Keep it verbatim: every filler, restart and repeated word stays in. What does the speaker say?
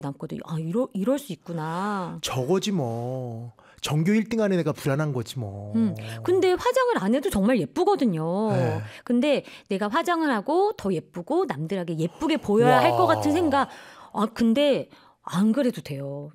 남거든요. 아 이러, 이럴 수 있구나. 저거지 뭐. 전교 일 등 하는 애가 불안한 거지 뭐. 음, 근데 화장을 안 해도 정말 예쁘거든요. 네. 근데 내가 화장을 하고 더 예쁘고 남들에게 예쁘게 보여야 할 것 같은 생각. 아 근데 안 그래도 돼요.